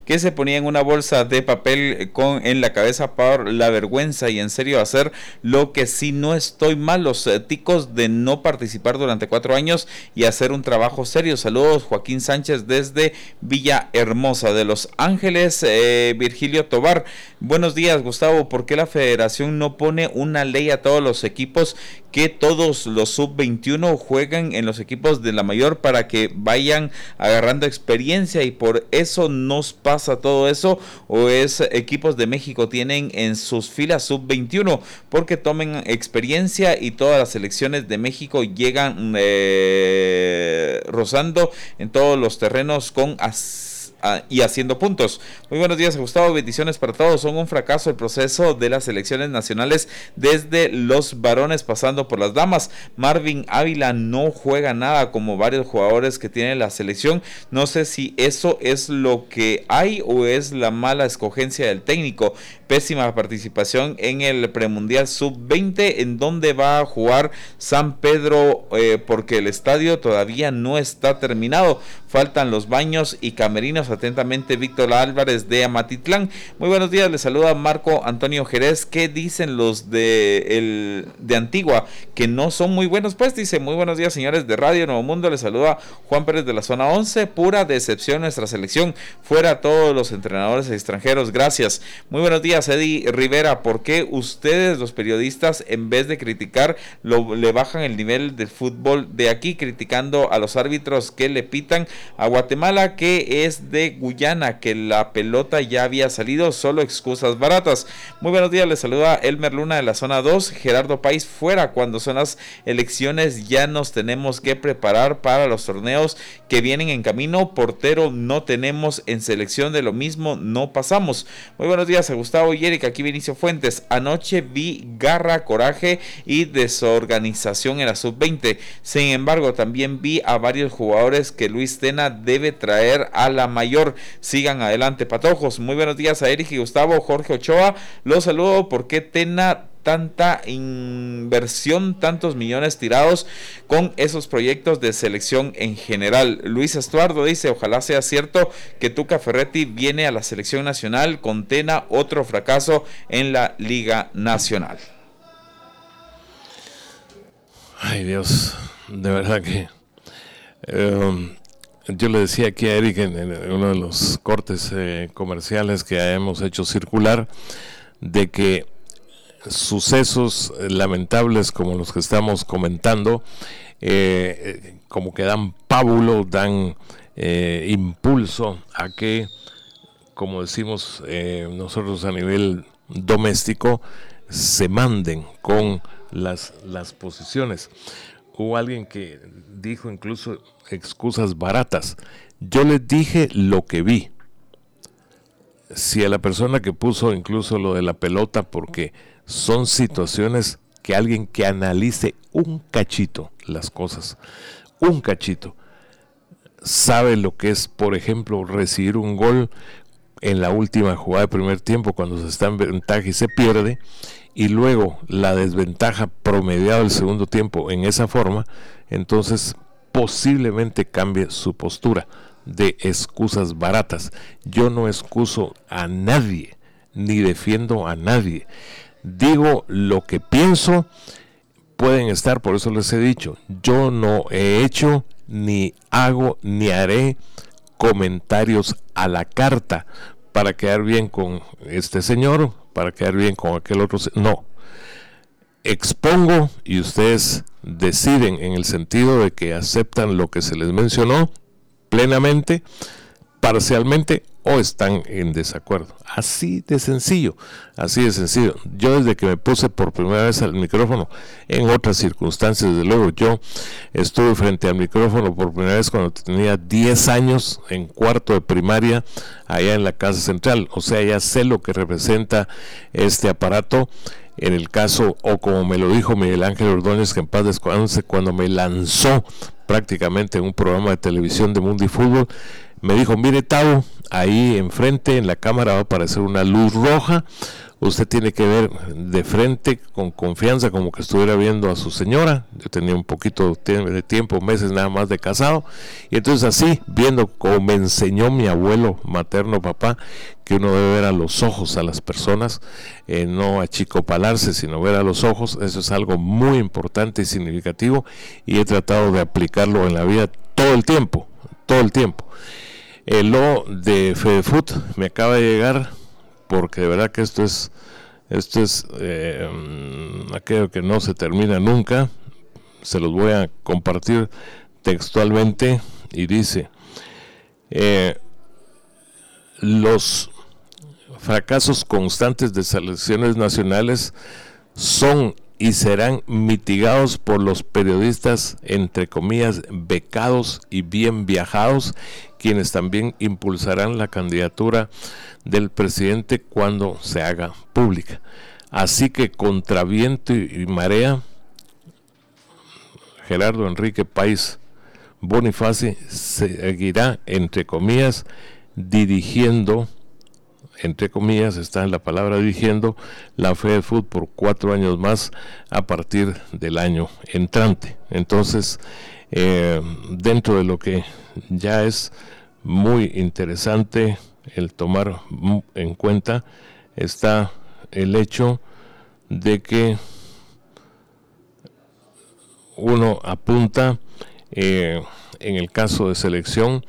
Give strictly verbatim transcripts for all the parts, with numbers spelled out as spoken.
que se ponía en una bolsa de papel con en la cabeza por la vergüenza y en serio hacer lo que sí no estoy mal, los eh, ticos de no participar durante cuatro años y hacer un trabajo serio. Saludos, Joaquín Sánchez desde Villahermosa de Los Ángeles. eh, Virgilio Tobar, buenos días Gustavo, ¿por qué la federación no pone una ley a todos los equipos que todos los sub veintiuno juegan en los equipos de la mayor para que vayan agarrando experiencia y por eso nos pasa todo eso? ¿O es equipos de México tienen en sus filas sub veintiuno porque tomen experiencia y todas las selecciones de México llegan eh, rozando en todos los terrenos con as y haciendo puntos? Muy buenos días Gustavo, bendiciones para todos. Son un fracaso el proceso de las selecciones nacionales desde los varones pasando por las damas. Marvin Ávila no juega nada como varios jugadores que tiene la selección. No sé si eso es lo que hay o es la mala escogencia del técnico. Pésima participación en el premundial sub veinte en donde va a jugar San Pedro eh, porque el estadio todavía no está terminado, faltan los baños y camerinos. Atentamente Víctor Álvarez de Amatitlán. Muy buenos días, les saluda Marco Antonio Jerez. ¿Qué dicen los de el de Antigua? Que no son muy buenos, pues dice. Muy buenos días señores de Radio Nuevo Mundo, les saluda Juan Pérez de la zona once. Pura decepción nuestra selección, fuera todos los entrenadores extranjeros, gracias. Muy buenos días Eddie Rivera, ¿por qué ustedes los periodistas en vez de criticar lo, le bajan el nivel del fútbol de aquí, criticando a los árbitros que le pitan a Guatemala, que es de Guyana, que la pelota ya había salido? Solo excusas baratas. Muy buenos días, les saluda Elmer Luna de la zona dos. Gerardo País, fuera, cuando son las elecciones ya nos tenemos que preparar para los torneos que vienen en camino. Portero no tenemos en selección, de lo mismo no pasamos. Muy buenos días a Gustavo y Erika, aquí Vinicio Fuentes. Anoche vi garra, coraje y desorganización en la sub veinte. Sin embargo, también vi a varios jugadores que Luis Tena debe traer a la mayor. Sigan adelante, patojos. Muy buenos días a Eric y Gustavo. Jorge Ochoa, los saludo. ¿Por qué Tena tanta inversión, tantos millones tirados con esos proyectos de selección en general? Luis Estuardo dice, ojalá sea cierto que Tuca Ferretti viene a la selección nacional. Con Tena, otro fracaso en la Liga Nacional. Ay Dios, de verdad que eh, yo le decía aquí a Eric en, en uno de los cortes eh, comerciales que hemos hecho circular, de que sucesos lamentables como los que estamos comentando, eh, como que dan pábulo, dan eh, impulso a que, como decimos eh, nosotros a nivel doméstico, se manden con las, las posiciones. Hubo alguien que dijo incluso excusas baratas. Yo les dije lo que vi. Si a la persona que puso incluso lo de la pelota, porque son situaciones que alguien que analice un cachito las cosas, un cachito, sabe lo que es, por ejemplo, recibir un gol en la última jugada de primer tiempo cuando se está en ventaja y se pierde, y luego la desventaja promediada del segundo tiempo en esa forma, entonces posiblemente cambie su postura de excusas baratas. Yo no excuso a nadie, ni defiendo a nadie. Digo lo que pienso. Pueden estar, por eso les he dicho, yo no he hecho, ni hago, ni haré comentarios a la carta para quedar bien con este señor, para quedar bien con aquel otro. No, expongo y ustedes deciden en el sentido de que aceptan lo que se les mencionó plenamente, parcialmente, o están en desacuerdo. Así de sencillo, así de sencillo. Yo desde que me puse por primera vez al micrófono, en otras circunstancias, desde luego, yo estuve frente al micrófono por primera vez cuando tenía diez años, en cuarto de primaria, allá en la Casa Central. O sea, ya sé lo que representa este aparato. En el caso, o como me lo dijo Miguel Ángel Ordóñez, que en paz descanse, cuando me lanzó prácticamente en un programa de televisión de Mundo y Fútbol, me dijo, mire Tavo, ahí enfrente en la cámara va a aparecer una luz roja, usted tiene que ver de frente, con confianza, como que estuviera viendo a su señora. Yo tenía un poquito de tiempo, meses nada más de casado, y entonces así, viendo como me enseñó mi abuelo materno, papá, que uno debe ver a los ojos a las personas, eh, no achicopalarse, sino ver a los ojos. Eso es algo muy importante y significativo, y he tratado de aplicarlo en la vida todo el tiempo, todo el tiempo. El lo de FedeFoot me acaba de llegar, porque de verdad que esto es esto es eh, aquello que no se termina nunca. Se los voy a compartir textualmente, y dice: eh, los fracasos constantes de selecciones nacionales son y serán mitigados por los periodistas, entre comillas, becados y bien viajados, quienes también impulsarán la candidatura del presidente cuando se haga pública. Así que contra viento y marea, Gerardo Enrique Páez Bonifaci seguirá, entre comillas, dirigiendo, entre comillas, está en la palabra dirigiendo, la FedeFoot por cuatro años más a partir del año entrante. Entonces, eh, dentro de lo que ya es muy interesante el tomar en cuenta, está el hecho de que uno apunta, eh, en el caso de selección,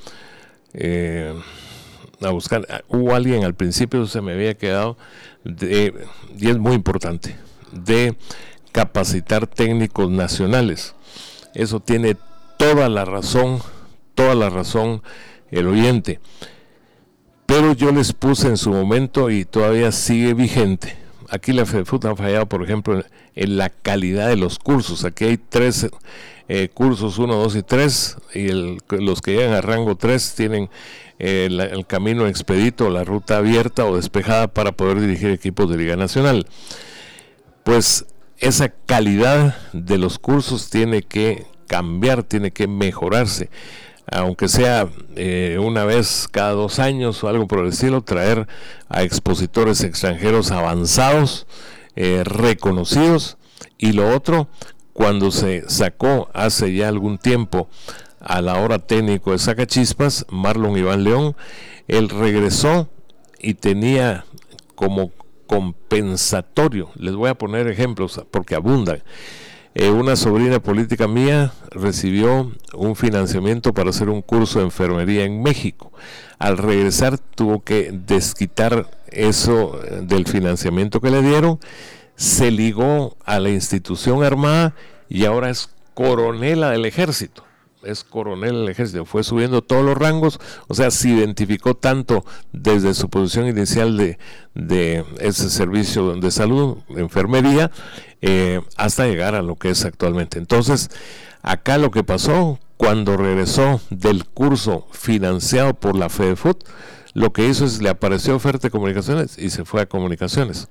eh, a buscar. Hubo alguien al principio, se me había quedado, de, y es muy importante, de capacitar técnicos nacionales. Eso tiene toda la razón, toda la razón el oyente. Pero yo les puse en su momento, y todavía sigue vigente. Aquí la FedeFoot ha fallado, por ejemplo, en, en la calidad de los cursos. Aquí hay tres eh, cursos, uno, dos y tres, y el, los que llegan a rango tres tienen eh, la, el camino expedito, la ruta abierta o despejada para poder dirigir equipos de Liga Nacional. Pues esa calidad de los cursos tiene que cambiar, tiene que mejorarse. Aunque sea eh, una vez cada dos años o algo por el estilo, traer a expositores extranjeros avanzados, eh, reconocidos. Y lo otro, cuando se sacó hace ya algún tiempo a la hora técnico de Sacachispas, Marlon Iván León, él regresó y tenía como compensatorio, les voy a poner ejemplos porque abundan. Eh, una sobrina política mía recibió un financiamiento para hacer un curso de enfermería en México. Al regresar tuvo que desquitar eso del financiamiento que le dieron, se ligó a la institución armada y ahora es coronela del ejército. Es coronel del ejército, fue subiendo todos los rangos, o sea, se identificó tanto desde su posición inicial de, de ese servicio de salud, de enfermería, eh, hasta llegar a lo que es actualmente. Entonces, acá lo que pasó, cuando regresó del curso financiado por la FedeFoot, lo que hizo es, le apareció oferta de comunicaciones y se fue a comunicaciones.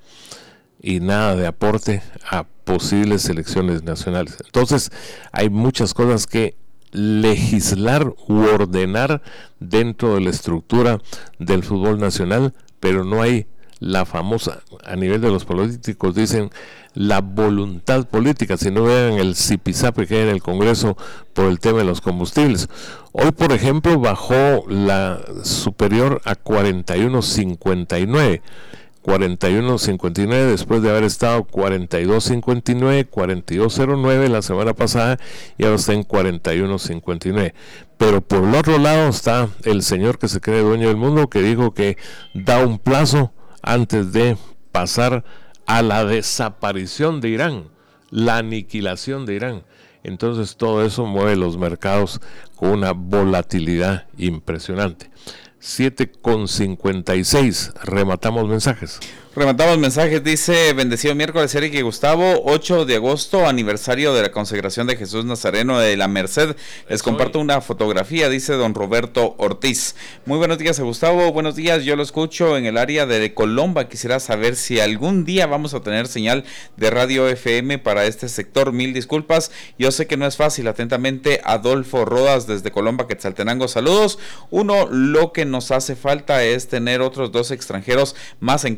Y nada de aporte a posibles selecciones nacionales. Entonces, hay muchas cosas que legislar u ordenar dentro de la estructura del fútbol nacional, pero no hay la famosa, a nivel de los políticos dicen, la voluntad política. Si no, vean el zipizape que hay en el Congreso por el tema de los combustibles. Hoy, por ejemplo, bajó la superior a cuarenta y uno cincuenta y nueve, cuarenta y uno cincuenta y nueve después de haber estado cuarenta y dos cincuenta y nueve, cuarenta y dos cero nueve la semana pasada, y ahora está en cuarenta y uno cincuenta y nueve. Pero por el otro lado está el señor que se cree dueño del mundo, que dijo que da un plazo antes de pasar a la desaparición de Irán, la aniquilación de Irán. Entonces todo eso mueve los mercados con una volatilidad impresionante. siete con cincuenta y seis, rematamos mensajes. Rematamos mensajes, dice: bendecido miércoles, Eric y Gustavo, ocho de agosto, aniversario de la consagración de Jesús Nazareno de la Merced. Les comparto una fotografía, dice don Roberto Ortiz. Muy buenos días, Gustavo. Buenos días, yo lo escucho en el área de Colomba. Quisiera saber si algún día vamos a tener señal de radio F M para este sector. Mil disculpas, yo sé que no es fácil. Atentamente, Adolfo Rodas desde Colomba, Quetzaltenango. Saludos. Uno, lo que nos hace falta es tener otros dos extranjeros más en cada equipo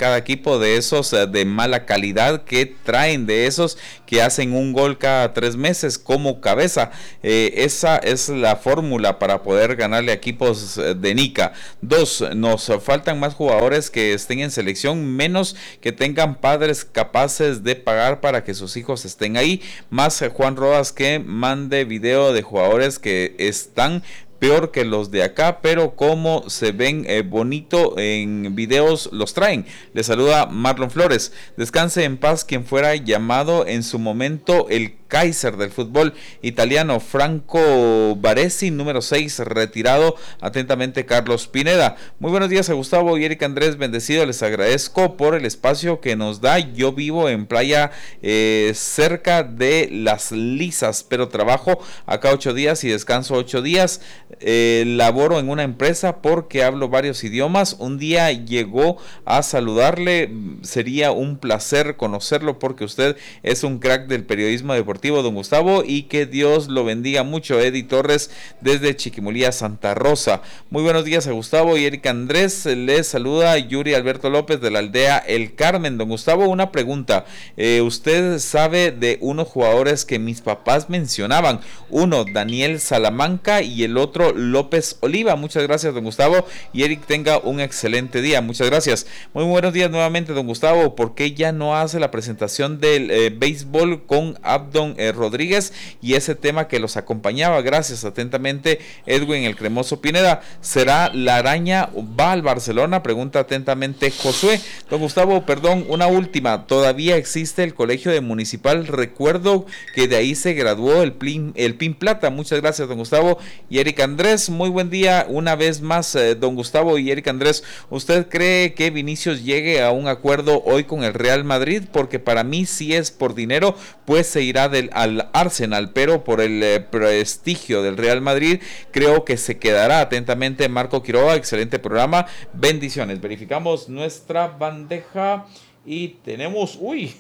tipo de esos de mala calidad que traen de esos que hacen un gol cada tres meses como Cabeza. Eh, esa es la fórmula para poder ganarle a equipos de Nica. Dos, nos faltan más jugadores que estén en selección, menos que tengan padres capaces de pagar para que sus hijos estén ahí. Más Juan Rodas que mande video de jugadores que están peor que los de acá, pero como se ven eh, bonito en videos, los traen. Le saluda Marlon Flores. Descanse en paz quien fuera llamado en su momento el Kaiser del fútbol italiano, Franco Baresi, número seis, retirado. Atentamente, Carlos Pineda. Muy buenos días a Gustavo y Eric Andrés, bendecido. Les agradezco por el espacio que nos da. Yo vivo en Playa eh, cerca de Las Lisas, pero trabajo acá ocho días y descanso ocho días. Eh, laboro en una empresa porque hablo varios idiomas. Un día llegó a saludarle. Sería un placer conocerlo porque usted es un crack del periodismo deportivo, don Gustavo, y que Dios lo bendiga mucho. Eddie Torres desde Chiquimulía, Santa Rosa. Muy buenos días a Gustavo y Erika Andrés. Les saluda Yuri Alberto López de la aldea El Carmen. Don Gustavo, una pregunta. Eh, usted sabe de unos jugadores que mis papás mencionaban. Uno, Daniel Salamanca, y el otro, López Oliva. Muchas gracias, don Gustavo, y Eric tenga un excelente día. Muchas gracias. Muy buenos días nuevamente, don Gustavo. ¿Por qué ya no hace la presentación del eh, béisbol con Abdon eh, Rodríguez y ese tema que los acompañaba? Gracias. Atentamente, Edwin el Cremoso Pineda. ¿Será la araña va al Barcelona? Pregunta atentamente Josué. Don Gustavo, perdón, una última. ¿Todavía existe el colegio de Municipal? Recuerdo que de ahí se graduó el Pin, el Pin Plata. Muchas gracias, don Gustavo y Eric Andrés. Muy buen día una vez más, eh, don Gustavo y Eric Andrés. ¿Usted cree que Vinicius llegue a un acuerdo hoy con el Real Madrid? Porque para mí, si es por dinero, pues se irá del, al Arsenal, pero por el eh, prestigio del Real Madrid, creo que se quedará. Atentamente, Marco Quiroga. Excelente programa. Bendiciones. Verificamos nuestra bandeja y tenemos... ¡Uy!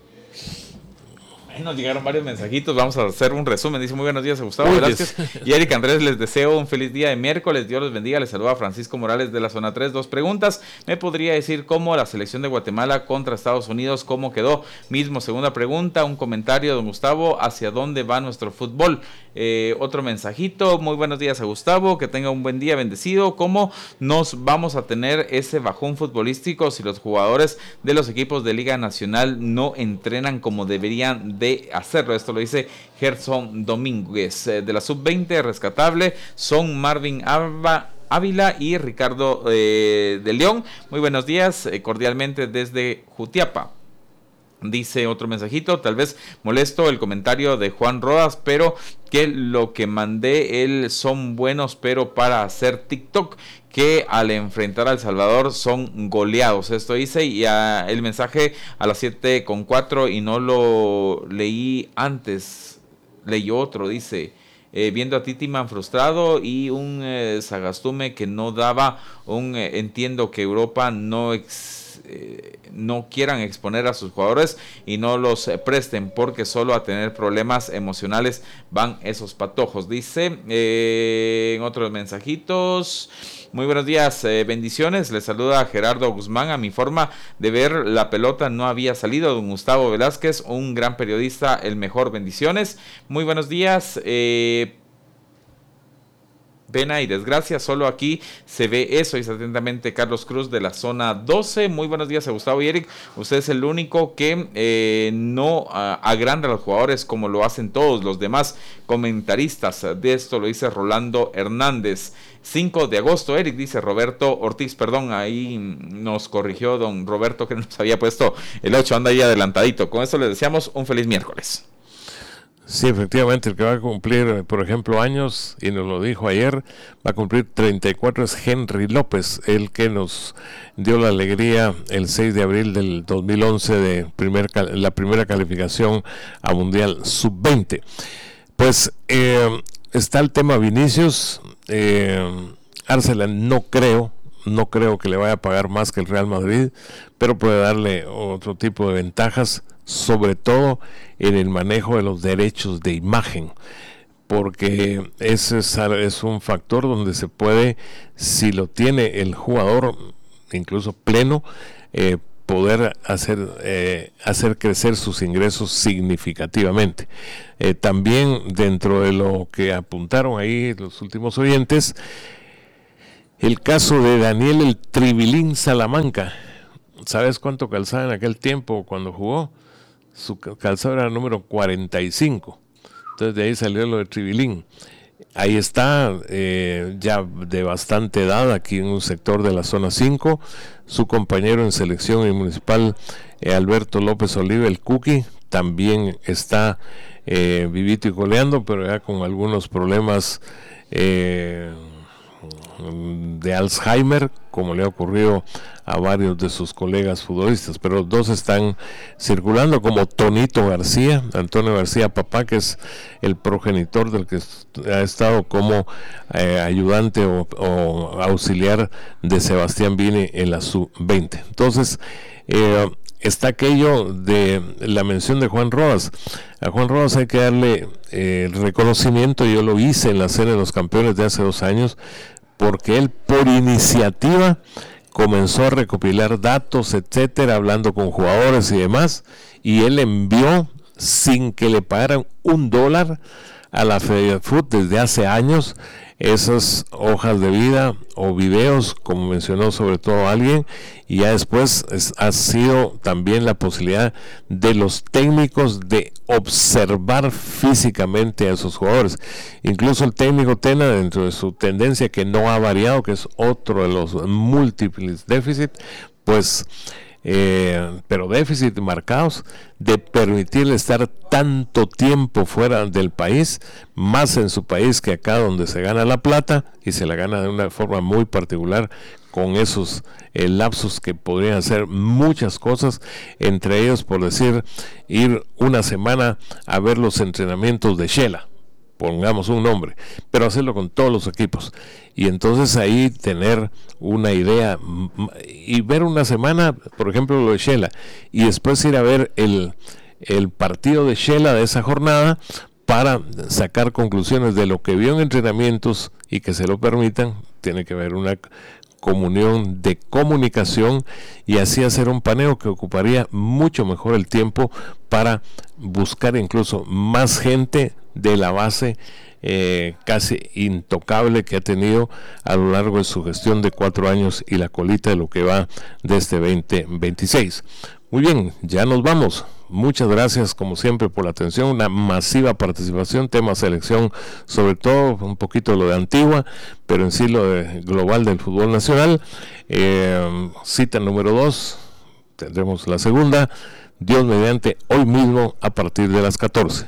Ahí nos llegaron varios mensajitos, vamos a hacer un resumen. Dice: muy buenos días a Gustavo Uy, Velázquez y Eric Andrés, les deseo un feliz día de miércoles, Dios los bendiga. Les saluda Francisco Morales de la zona tres. Dos preguntas: ¿me podría decir cómo la selección de Guatemala contra Estados Unidos, cómo quedó? Mismo. Segunda pregunta, un comentario, don Gustavo, ¿hacia dónde va nuestro fútbol? Eh, otro mensajito: muy buenos días a Gustavo, que tenga un buen día, bendecido. ¿Cómo nos vamos a tener ese bajón futbolístico si los jugadores de los equipos de Liga Nacional no entrenan como deberían de de hacerlo? Esto lo dice Gerson Domínguez. Eh, de la sub veinte rescatable son Marvin Alba, Ávila y Ricardo eh, de León. Muy buenos días, eh, cordialmente desde Jutiapa. Dice otro mensajito: tal vez molesto el comentario de Juan Rodas, pero que lo que mandé él son buenos, pero para hacer TikTok, que al enfrentar a El Salvador son goleados. Esto dice, y a, el mensaje a las siete con cuatro y no lo leí antes, leyó otro, dice: eh, viendo a Titiman frustrado y un eh, Sagastume que no daba un eh, entiendo que Europa no ex Eh, no quieran exponer a sus jugadores y no los eh, presten, porque solo a tener problemas emocionales van esos patojos. Dice eh, en otros mensajitos: muy buenos días, eh, bendiciones, les saluda Gerardo Guzmán. A mi forma de ver la pelota no había salido don Gustavo Velázquez, un gran periodista, el mejor. Bendiciones. Muy buenos días. eh Pena y desgracia, solo aquí se ve eso. Y atentamente Carlos Cruz de la zona doce. Muy buenos días a Gustavo y Eric. Usted es el único que eh, no uh, agranda a los jugadores como lo hacen todos los demás comentaristas. De esto lo dice Rolando Hernández. cinco de agosto, Eric, dice Roberto Ortiz. Perdón, ahí nos corrigió don Roberto que nos había puesto el ocho. Anda ahí adelantadito. Con esto les deseamos un feliz miércoles. Sí, efectivamente, el que va a cumplir, por ejemplo, años, y nos lo dijo ayer, va a cumplir treinta y cuatro, es Henry López, el que nos dio la alegría el seis de abril del dos mil once de primer, la primera calificación a Mundial sub veinte. Pues eh, está el tema Vinicius. eh, Arsenal no creo, no creo que le vaya a pagar más que el Real Madrid, pero puede darle otro tipo de ventajas, sobre todo en el manejo de los derechos de imagen, porque ese es, es un factor donde se puede, si lo tiene el jugador incluso pleno, eh, poder hacer, eh, hacer crecer sus ingresos significativamente. Eh, también dentro de lo que apuntaron ahí los últimos oyentes, el caso de Daniel el Tribilín Salamanca. ¿Sabes cuánto calzaba en aquel tiempo cuando jugó? Su calzado era el número cuarenta y cinco. Entonces de ahí salió lo de Tribilín. Ahí está, eh, ya de bastante edad, aquí en un sector de la zona cinco, su compañero en selección municipal, eh, Alberto López Oliva, el Cookie, también está eh, vivito y coleando, pero ya con algunos problemas eh, de Alzheimer, como le ha ocurrido a varios de sus colegas futbolistas, pero dos están circulando, como Tonito García, Antonio García Papá, que es el progenitor del que ha estado como eh, ayudante o, o auxiliar de Sebastián Vini en la sub veinte. Entonces, eh, está aquello de la mención de Juan Rodas. A Juan Rodas hay que darle eh, reconocimiento. Yo lo hice en la Cena de los Campeones de hace dos años, porque él, por iniciativa, comenzó a recopilar datos, etcétera, hablando con jugadores y demás, y él envió, sin que le pagaran un dólar, a la FEDEFUT desde hace años esas hojas de vida o videos, como mencionó sobre todo alguien, y ya después es, ha sido también la posibilidad de los técnicos de observar físicamente a esos jugadores. Incluso el técnico Tena, dentro de su tendencia que no ha variado, que es otro de los múltiples déficits, pues Eh, pero déficit marcados, de permitirle estar tanto tiempo fuera del país, más en su país que acá, donde se gana la plata y se la gana de una forma muy particular, con esos eh, lapsos que podrían hacer muchas cosas, entre ellos, por decir, ir una semana a ver los entrenamientos de Shela, pongamos un nombre, pero hacerlo con todos los equipos, y entonces ahí tener una idea y ver una semana, por ejemplo, lo de Shela, y después ir a ver el, el partido de Shela de esa jornada para sacar conclusiones de lo que vio en entrenamientos y que se lo permitan. Tiene que haber una comunión de comunicación y así hacer un paneo que ocuparía mucho mejor el tiempo para buscar incluso más gente de la base eh, casi intocable que ha tenido a lo largo de su gestión de cuatro años y la colita de lo que va de este veinte veintiséis. Muy bien, ya nos vamos. Muchas gracias como siempre por la atención, una masiva participación, tema selección, sobre todo un poquito lo de Antigua, pero en sí lo de global del fútbol nacional. Eh, cita número dos, tendremos la segunda, Dios mediante, hoy mismo a partir de las catorce.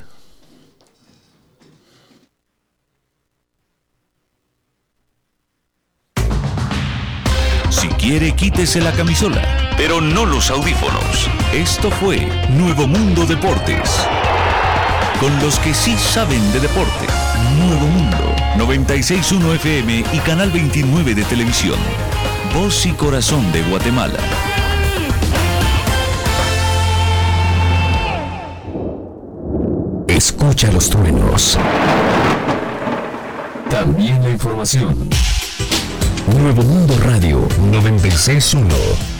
Si quiere, quítese la camisola, pero no los audífonos. Esto fue Nuevo Mundo Deportes, con los que sí saben de deporte. Nuevo Mundo, noventa y seis punto uno F M y Canal veintinueve de televisión. Voz y corazón de Guatemala. Escucha los truenos. También la información. Nuevo Mundo Radio noventa y seis punto uno.